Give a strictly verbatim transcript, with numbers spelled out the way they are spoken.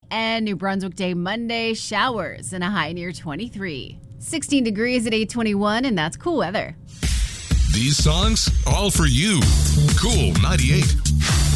and New Brunswick Day Monday, showers and a high near twenty-three. sixteen degrees at eight twenty-one, and that's cool weather. These songs, all for you. Cool ninety-eight.